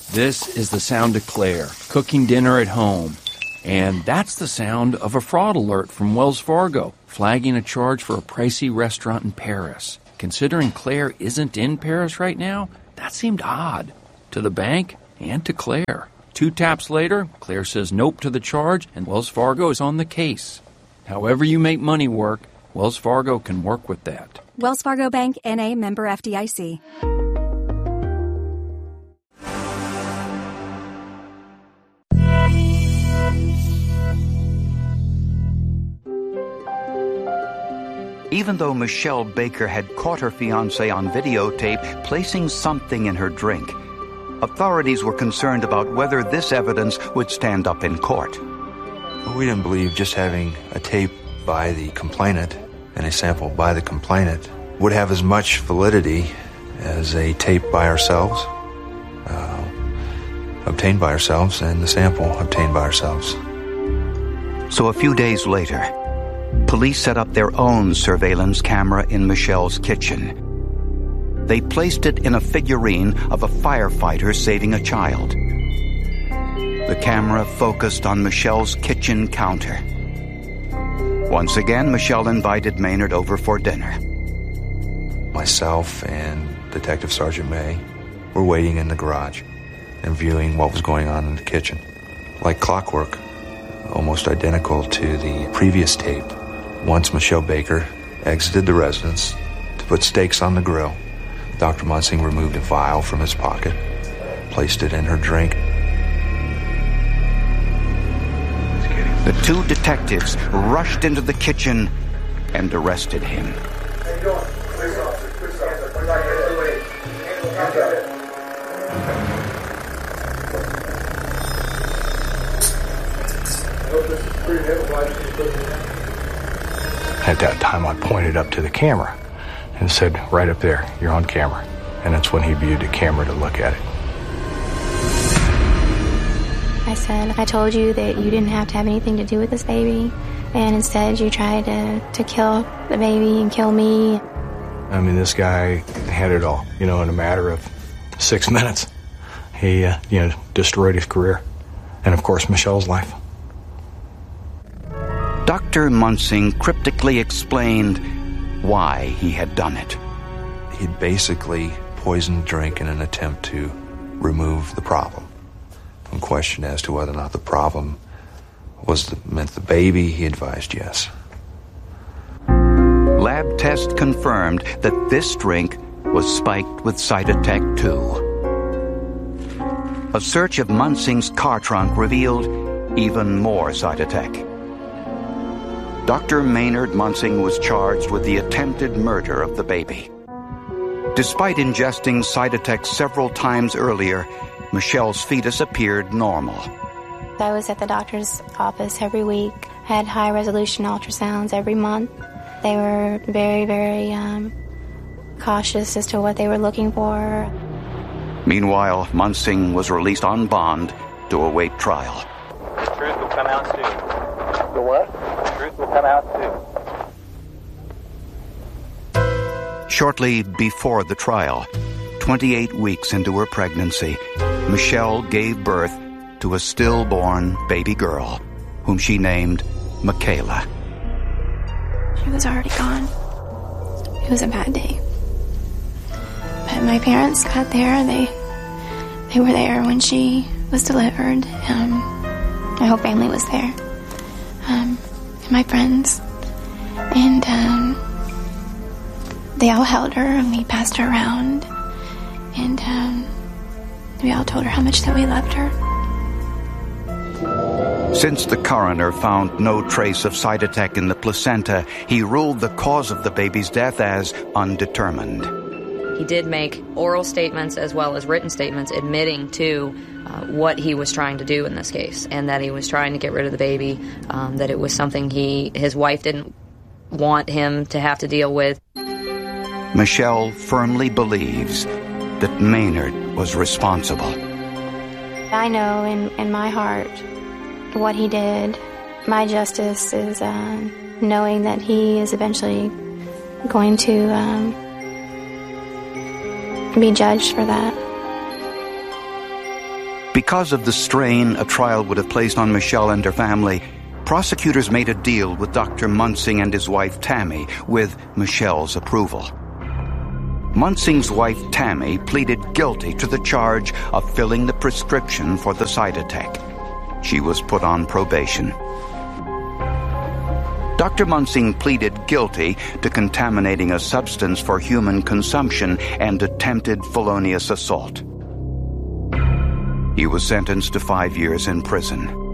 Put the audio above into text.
This is the sound of Claire, cooking dinner at home. And that's the sound of a fraud alert from Wells Fargo, flagging a charge for a pricey restaurant in Paris. Considering Claire isn't in Paris right now, that seemed odd. To the bank and to Claire. 2 taps later, Claire says nope to the charge, and Wells Fargo is on the case. However you make money work, Wells Fargo can work with that. Wells Fargo Bank, N.A., member FDIC. Even though Michelle Baker had caught her fiancé on videotape placing something in her drink, authorities were concerned about whether this evidence would stand up in court. We didn't believe just having a tape by the complainant and a sample by the complainant would have as much validity as a tape by ourselves, obtained by ourselves, and the sample obtained by ourselves. So a few days later, police set up their own surveillance camera in Michelle's kitchen. They placed it in a figurine of a firefighter saving a child. The camera focused on Michelle's kitchen counter. Once again, Michelle invited Maynard over for dinner. Myself and Detective Sergeant May were waiting in the garage and viewing what was going on in the kitchen. Like clockwork, almost identical to the previous tape. Once Michelle Baker exited the residence to put steaks on the grill, Dr. Munsing removed a vial from his pocket, placed it in her drink. The 2 detectives rushed into the kitchen and arrested him. At that time, I pointed up to the camera and said, right up there, you're on camera. And that's when he viewed the camera to look at it. I said, I told you that you didn't have to have anything to do with this baby, and instead you tried to kill the baby and kill me. I mean, this guy had it all, in a matter of 6 minutes. He, destroyed his career. And, of course, Michelle's life. Dr. Munsing cryptically explained why he had done it. He'd basically poisoned the drink in an attempt to remove the problem. When questioned as to whether or not the problem meant the baby, he advised yes. Lab tests confirmed that this drink was spiked with Cytotec 2. A search of Munsing's car trunk revealed even more Cytotec. Dr. Maynard Munsing was charged with the attempted murder of the baby. Despite ingesting Cytotec several times earlier, Michelle's fetus appeared normal. I was at the doctor's office every week. I had high-resolution ultrasounds every month. They were very, very cautious as to what they were looking for. Meanwhile, Munsing was released on bond to await trial. The truth will come out soon. The what? The truth will come out soon. Shortly before the trial, 28 weeks into her pregnancy, Michelle gave birth to a stillborn baby girl, whom she named Michaela. She was already gone. It was a bad day. But my parents got there. They were there when she was delivered. My whole family was there. And my friends. And they all held her and we passed her around. And we all told her how much that we loved her. Since the coroner found no trace of Cytotec in the placenta, he ruled the cause of the baby's death as undetermined. He did make oral statements as well as written statements admitting to what he was trying to do in this case, and that he was trying to get rid of the baby, that it was something his wife didn't want him to have to deal with. Michelle firmly believes that Maynard was responsible. I know in my heart what he did. My justice is knowing that he is eventually going to be judged for that. Because of the strain a trial would have placed on Michelle and her family, prosecutors made a deal with Dr. Munsing and his wife Tammy with Michelle's approval. Munsing's wife Tammy pleaded guilty to the charge of filling the prescription for the Cytotec. She was put on probation. Dr. Munsing pleaded guilty to contaminating a substance for human consumption and attempted felonious assault. He was sentenced to 5 years in prison.